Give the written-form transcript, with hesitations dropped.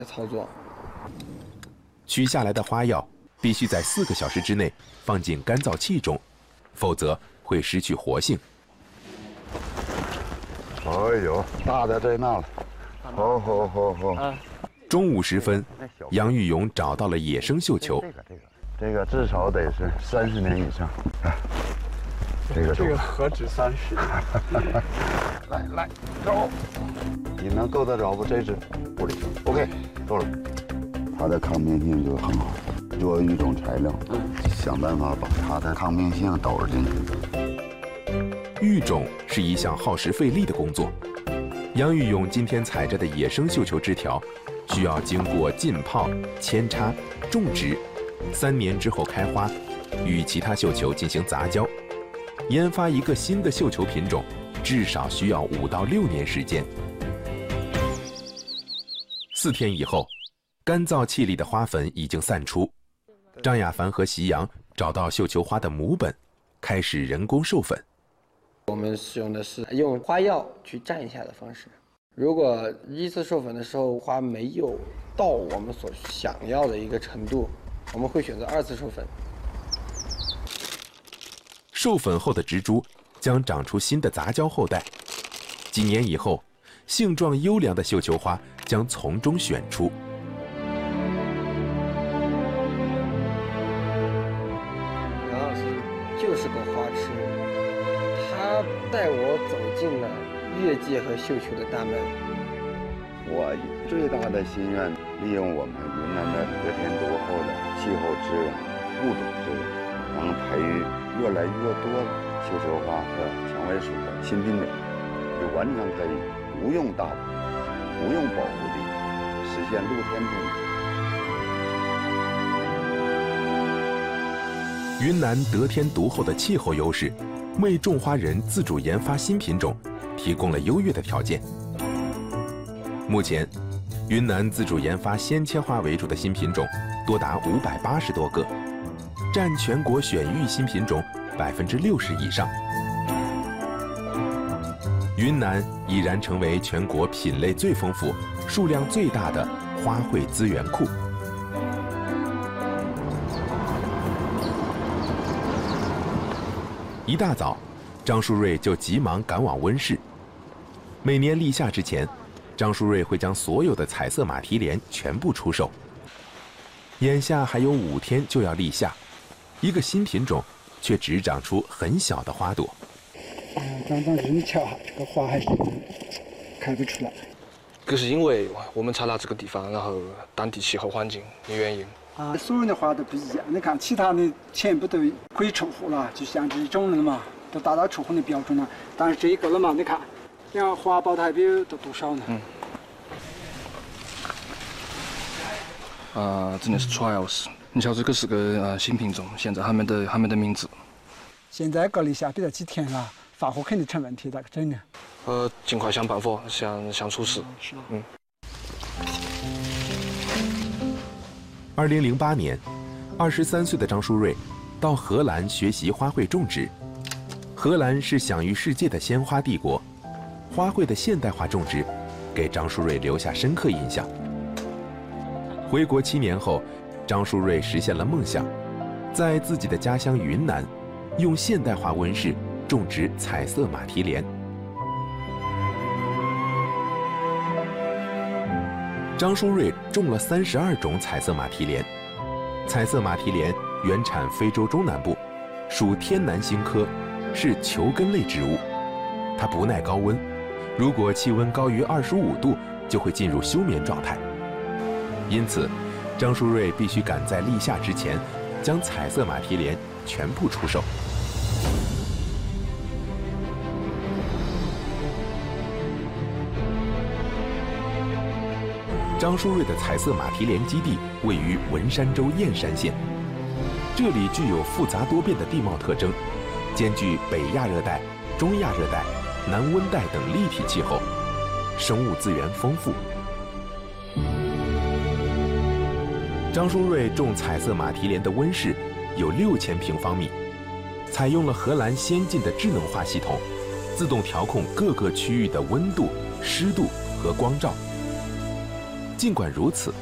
操作。 取下来的花药必须在4个小时之内放进干燥器中，否则会失去活性。 哎呦，大的在那了，好。 中午时分，杨玉勇找到了野生绣球。 这个至少得是30年以上。这个何止30年？来，走。 你能够得着不？这只不理 ，OK， 够了。它的抗病性就很好，做一种材料，想办法把它的抗病性导入进去。 育种是一项耗时费力的工作。杨玉勇今天采摘的野生绣球枝条，需要经过浸泡、扦插、种植，3年之后开花，与其他绣球进行杂交。研发一个新的绣球品种，至少需要5到6年时间。4天以后，干燥器里的花粉已经散出。张亚凡和席阳找到绣球花的母本，开始人工授粉。 我们使用的是用花药去蘸一下的方式。如果1次授粉的时候花没有到我们所想要的一个程度，我们会选择2次授粉。 授粉后的植株将长出新的杂交后代，几年以后，性状优良的绣球花将从中选出。 杨老师就是个花痴，他带我走进了越界和绣球的大门。 我最大的心愿，利用我们云南的得天独厚的气候资源、物种资源，能培育越来越多的绣球花和蔷薇属的新品种，就完全可以不用大棚、不用保护地，实现露天种植。 云南得天独厚的气候优势，为种花人自主研发新品种提供了优越的条件。目前，云南自主研发鲜切花为主的新品种多达580多个，占全国选育新品种60%以上。云南已然成为全国品类最丰富、数量最大的花卉资源库。一大早，张书瑞就急忙赶往温室。每年立夏之前，张书瑞会将所有的彩色马蹄莲全部出售。眼下还有5天就要立夏，一个新品种却只长出很小的花朵。 张师，你瞧，这个花还是开不出来。 这是因为我们采纳这个地方，然后当地气候环境的原因。 所有的花都不一样。你看其他的全部都可以出货了，就像这种的嘛，都达到出货的标准了。但是这一个了嘛，你看，这样花苞代表都多少呢？ 真的是 trials。你瞧，这个是个新品种，现在还没得名字。 现在隔离下比这几天了，发货肯定成问题，咋个整呢？ 尽快想办法，想出事。 是啊。 2008年，23岁的张书瑞到荷兰学习花卉种植。荷兰是享誉世界的鲜花帝国，花卉的现代化种植给张书瑞留下深刻印象。回国7年后，张书瑞实现了梦想，在自己的家乡云南，用现代化温室种植彩色马蹄莲。张书瑞种了32种彩色马蹄莲。彩色马蹄莲原产非洲中南部，属天南星科，是球根类植物。它不耐高温，如果气温高于25度，就会进入休眠状态。因此，张书瑞必须赶在立夏之前，将彩色马蹄莲全部出售。张书瑞的彩色马蹄莲基地位于文山州燕山县，这里具有复杂多变的地貌特征，兼具北亚热带、中亚热带、南温带等立体气候，生物资源丰富。张书瑞种彩色马蹄莲的温室有6000平方米，采用了荷兰先进的智能化系统，自动调控各个区域的温度、湿度和光照。 尽管如此，